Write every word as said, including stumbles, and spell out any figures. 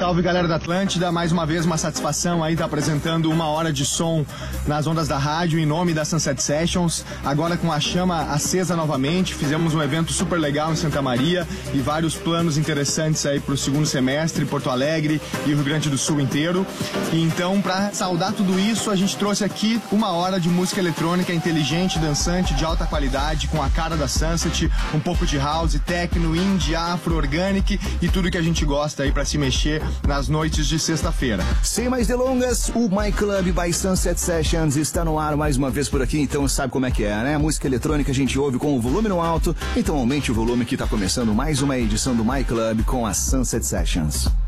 salve galera da Atlântida, mais uma vez uma satisfação aí estar apresentando uma hora de som nas ondas da rádio em nome da Sunset Sessions, agora com a chama acesa novamente. Fizemos um evento super legal em Santa Maria e vários planos interessantes aí para o segundo semestre, Porto Alegre e o Rio Grande do Sul inteiro. E então, para saudar tudo isso, a gente trouxe aqui uma hora de música eletrônica inteligente, dançante, de alta qualidade, com a cara da Sunset, um pouco de house, techno, indie, afro, organic e tudo que a gente gosta aí para se mexer nas noites de sexta-feira. Sem mais delongas, o My Club by Sunset Sessions está no ar mais uma vez por aqui, então sabe como é que é, né? Música eletrônica a gente ouve com o volume no alto, então aumente o volume que está começando mais uma edição do My Club com a Sunset Sessions.